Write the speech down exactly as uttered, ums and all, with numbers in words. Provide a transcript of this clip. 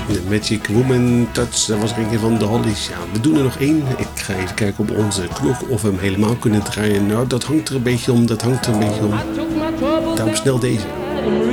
De Magic Woman Touch, dat was er een van de Hollies. Ja, we doen er nog één. Ik ga even kijken op onze klok of we hem helemaal kunnen draaien. Nou, dat hangt er een beetje om, dat hangt er een beetje om. Daarom snel deze.